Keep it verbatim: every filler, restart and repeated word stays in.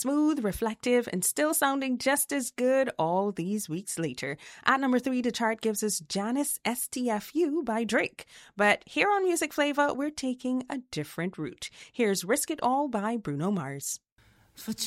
smooth, reflective, and still sounding just as good all these weeks later. At number three, the chart gives us Janice S T F U by Drake. But here on Music Flava, we're taking a different route. Here's Risk It All by Bruno Mars. For